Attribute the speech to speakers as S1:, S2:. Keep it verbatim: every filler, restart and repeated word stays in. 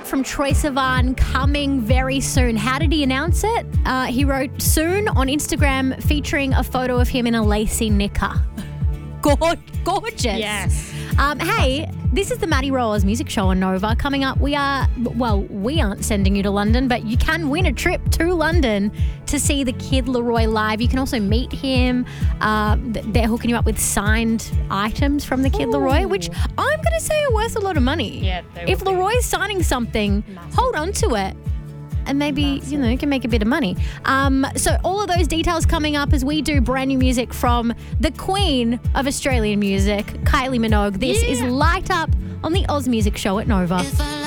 S1: music from Troye Sivan coming very soon. How did he announce it? Uh, he wrote soon on Instagram featuring a photo of him in a lacy knicker. Gor- gorgeous.
S2: Yes.
S1: Um, hey, this is the Maddie Rollers Music Show on Nova. Coming up, we are, well, we aren't sending you to London, but you can win a trip to London to see the Kid Laroi live. You can also meet him. Uh, they're hooking you up with signed items from the Kid
S2: Ooh.
S1: Laroi, which I'm going to say are worth a lot of money.
S2: Yeah, they
S1: If
S2: will be.
S1: Leroy's signing something,
S2: Massive.
S1: hold on to it. And maybe, you know, you can make a bit of money. Um, so all of those details coming up as we do brand new music from the queen of Australian music, Kylie Minogue. This
S2: Yeah.
S1: is Light Up on the Oz Music Show at Nova.